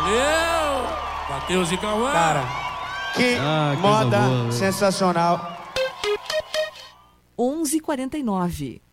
Valeu! Matheus e Cauã. Cara, que moda boa, sensacional. 11h49.